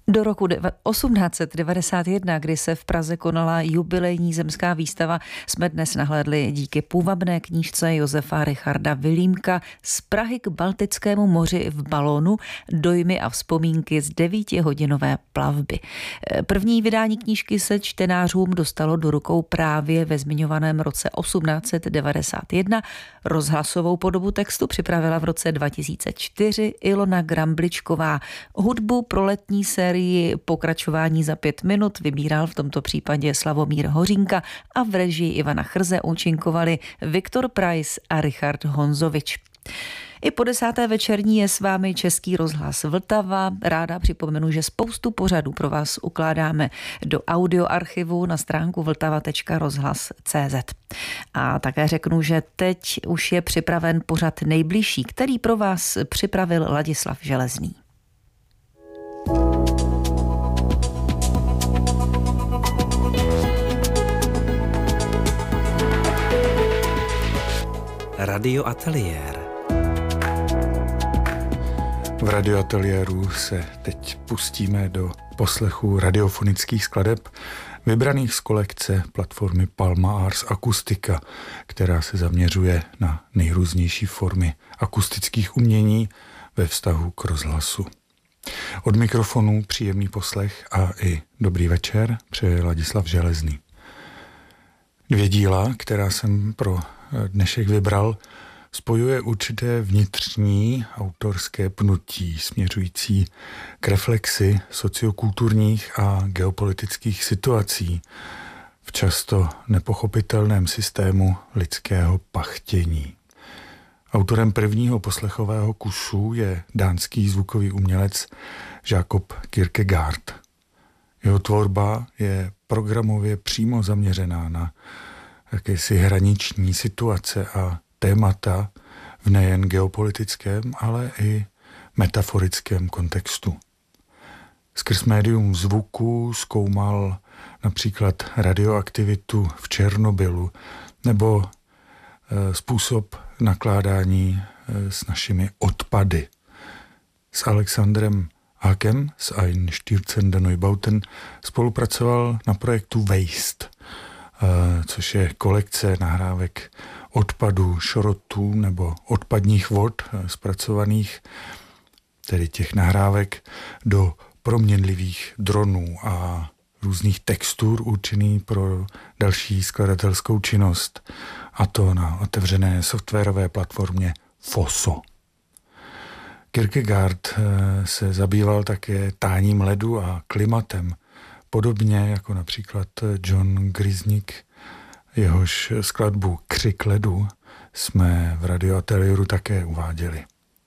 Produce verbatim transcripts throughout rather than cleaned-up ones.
Do roku osmnáct set devadesát jedna, kdy se v Praze konala jubilejní zemská výstava, jsme dnes nahlédli díky půvabné knížce Josefa Richarda Vilímka Z Prahy k Baltickému moři v balónu, dojmy a vzpomínky z devítihodinové plavby. První vydání knížky se čtenářům dostalo do rukou právě ve zmiňovaném roce osmnáct set devadesát jedna. Rozhlasovou podobu textu připravila v roce dva tisíce čtyři Ilona Grambličková. Hudbu pro letní sérii Pokračování za pět minut vybíral v tomto případě Slavomír Hořínka a v režii Ivana Chrze účinkovali Viktor Preiss a Richard Honzovič. I po desáté večerní je s vámi Český rozhlas Vltava. Ráda připomenu, že spoustu pořadů pro vás ukládáme do audioarchivu na stránku vltava tečka rozhlas tečka cé zet. A také řeknu, že teď už je připraven pořad nejbližší, který pro vás připravil Ladislav Železný. Radioateliér. V radioateliéru se teď pustíme do poslechu radiofonických skladeb vybraných z kolekce platformy Palma Ars Acustica, která se zaměřuje na nejrůznější formy akustických umění ve vztahu k rozhlasu. Od mikrofonu příjemný poslech a i dobrý večer přeje Ladislav Železný. Dvě díla, která jsem pro dnešek vybral, spojuje určité vnitřní autorské pnutí směřující k reflexi sociokulturních a geopolitických situací v často nepochopitelném systému lidského pachtění. Autorem prvního poslechového kusu je dánský zvukový umělec Jakob Kierkegaard. Jeho tvorba je programově přímo zaměřená na jakési hraniční situace a témata v nejen geopolitickém, ale i metaforickém kontextu. Skrz médium zvuku zkoumal například radioaktivitu v Černobylu nebo e, způsob nakládání e, s našimi odpady. S Alexandrem Hakem z Einstürzende Neubauten spolupracoval na projektu Waste, což je kolekce nahrávek odpadů, šrotů nebo odpadních vod zpracovaných, tedy těch nahrávek, do proměnlivých dronů a různých textur určený pro další skladatelskou činnost, a to na otevřené softwarové platformě Fosso. Kierkegaard se zabýval také táním ledu a klimatem, podobně jako například John Grisnik, jehož skladbu Křik ledu jsme v radioateliéru také uváděli.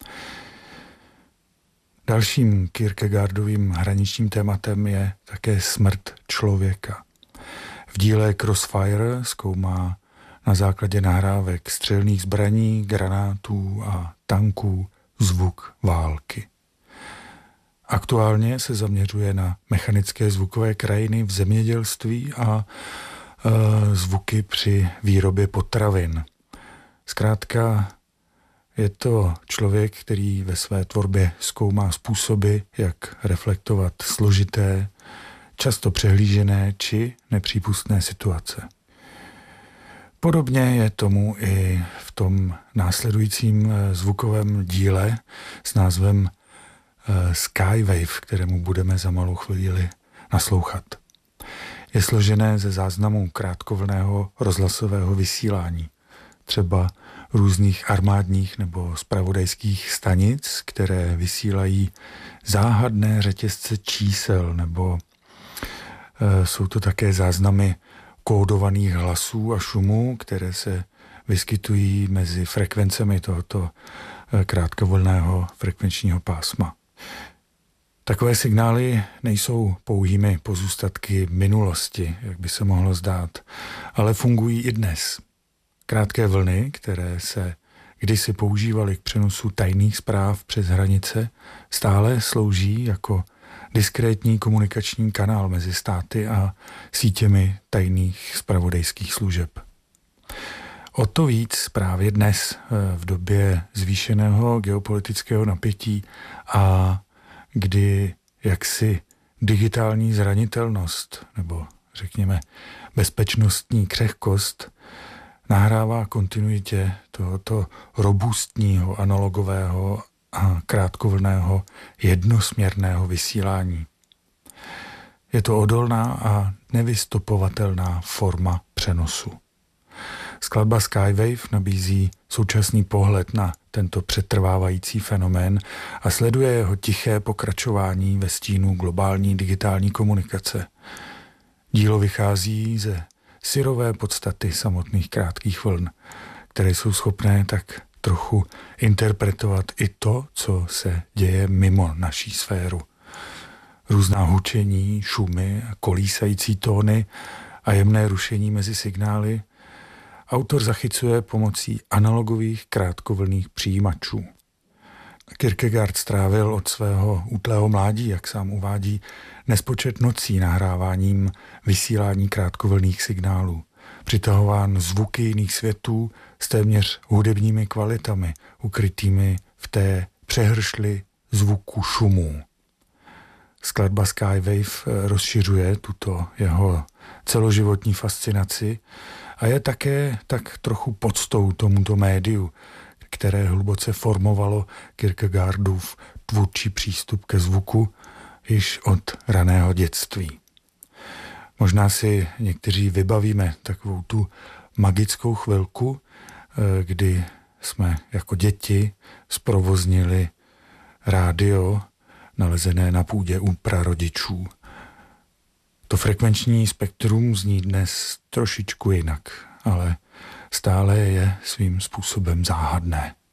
Dalším Kierkegaardovým hraničním tématem je také smrt člověka. V díle Crossfire zkoumá na základě nahrávek střelných zbraní, granátů a tanků zvuk války. Aktuálně se zaměřuje na mechanické zvukové krajiny v zemědělství a e, zvuky při výrobě potravin. Zkrátka je to člověk, který ve své tvorbě zkoumá způsoby, jak reflektovat složité, často přehlížené či nepřípustné situace. Podobně je tomu i v tom následujícím zvukovém díle s názvem Skywave, kterému budeme za malou chvíli naslouchat. Je složené ze záznamů krátkovlnného rozhlasového vysílání, třeba různých armádních nebo zpravodajských stanic, které vysílají záhadné řetězce čísel, nebo e, jsou to také záznamy kódovaných hlasů a šumů, které se vyskytují mezi frekvencemi tohoto e, krátkovlnného frekvenčního pásma. Takové signály nejsou pouhými pozůstatky minulosti, jak by se mohlo zdát, ale fungují i dnes. Krátké vlny, které se kdysi používaly k přenosu tajných zpráv přes hranice, stále slouží jako diskrétní komunikační kanál mezi státy a sítěmi tajných zpravodajských služeb. O to víc právě dnes, v době zvýšeného geopolitického napětí a kdy jaksi digitální zranitelnost nebo řekněme bezpečnostní křehkost nahrává kontinuitě tohoto robustního, analogového a krátkovlnného jednosměrného vysílání. Je to odolná a nevystopovatelná forma přenosu. Skladba Skywave nabízí současný pohled na tento přetrvávající fenomén a sleduje jeho tiché pokračování ve stínu globální digitální komunikace. Dílo vychází ze syrové podstaty samotných krátkých vln, které jsou schopné tak trochu interpretovat i to, co se děje mimo naší sféru. Různá hučení, šumy, kolísající tóny a jemné rušení mezi signály autor zachycuje pomocí analogových krátkovlnných přijímačů. Kierkegaard strávil od svého útlého mládí, jak sám uvádí, nespočet nocí nahráváním vysílání krátkovlnných signálů. Přitahován zvuky jiných světů s téměř hudebními kvalitami, ukrytými v té přehršli zvuku šumů. Skladba Skywave rozšiřuje tuto jeho celoživotní fascinaci a je také tak trochu poctou tomuto médiu, které hluboce formovalo Kierkegaardův tvůrčí přístup ke zvuku již od raného dětství. Možná si někteří vybavíme takovou tu magickou chvilku, kdy jsme jako děti zprovoznili rádio nalezené na půdě u prarodičů. To frekvenční spektrum zní dnes trošičku jinak, ale stále je svým způsobem záhadné.